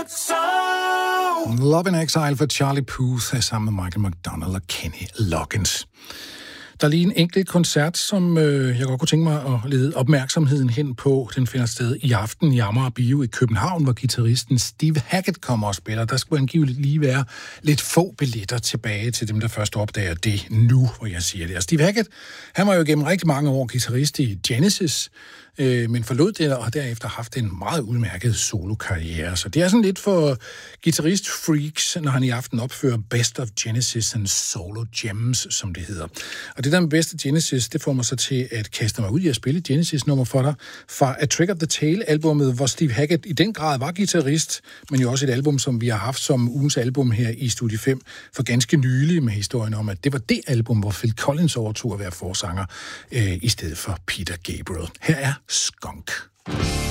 Love in Exile for Charlie Puth sammen med Michael McDonald og Kenny Loggins. Der er lige en enkelt koncert, som jeg godt kunne tænke mig at lede opmærksomheden hen på. Den finder sted i aften i Amager Bio i København, hvor guitaristen Steve Hackett kommer og spiller. Der skulle angiveligt lige være lidt få billetter tilbage til dem, der først opdager det nu, hvor jeg siger det. Og Steve Hackett, han var jo gennem rigtig mange år guitarist i Genesis, men forlod det og har derefter haft en meget udmærket solokarriere. Så det er sådan lidt for guitarist-freaks, når han i aften opfører Best of Genesis and Solo Gems, som det hedder. Og det der med Best of Genesis, det får mig så til at kaste mig ud i at spille Genesis-nummer for dig fra A Trick of the Tail-albummet, hvor Steve Hackett i den grad var guitarist, men jo også et album, som vi har haft som ugens album her i Studie 5 for ganske nylig, med historien om, at det var det album, hvor Phil Collins overtog at være forsanger i stedet for Peter Gabriel. Her er Skunk.